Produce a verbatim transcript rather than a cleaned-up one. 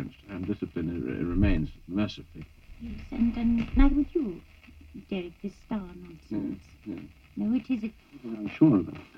against, and discipline uh, remains mercifully. Yes, and, and neither would you, Derek, this star nonsense. Yes, yes. No, it is a... I'm sure of it.